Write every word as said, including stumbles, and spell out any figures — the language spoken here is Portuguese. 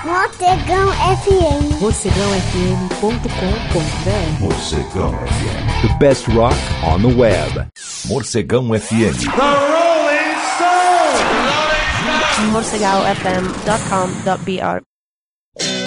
Morcegão F M. morcegão f m ponto com ponto b r. Morcegão F M. The best rock on the web. Morcegão F M. The Rolling Stone. morcegão f m ponto com ponto b r